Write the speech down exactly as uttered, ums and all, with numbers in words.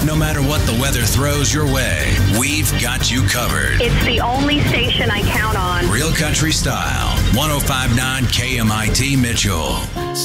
No matter what the weather throws your way, we've got you covered. It's the only station I count on. Real Country Style, one oh five point nine K M I T Mitchell.